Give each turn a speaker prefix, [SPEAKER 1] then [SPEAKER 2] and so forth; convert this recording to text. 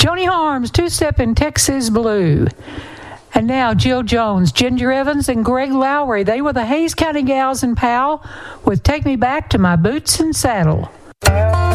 [SPEAKER 1] Joni Harms, Two-Step in Texas Blue. And now Jill Jones, Ginger Evans, and Greg Lowry. They were the Hays County Gals and Pal with Take Me Back to My Boots and Saddle.